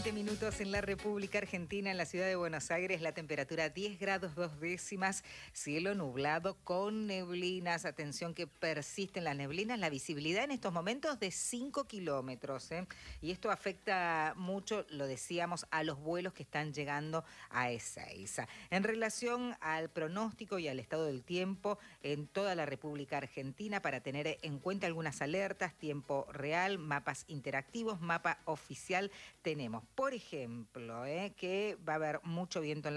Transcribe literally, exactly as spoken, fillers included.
veinte minutos en la República Argentina, en la ciudad de Buenos Aires, la temperatura diez grados dos décimas, cielo nublado con neblinas. Atención que persisten las neblinas, la visibilidad en estos momentos de cinco kilómetros, ¿eh? Y esto afecta mucho, lo decíamos, a los vuelos que están llegando a Ezeiza. En relación al pronóstico y al estado del tiempo en toda la República Argentina, para tener en cuenta algunas alertas, tiempo real, mapas interactivos, mapa oficial, tenemos, por ejemplo, eh, que va a haber mucho viento en la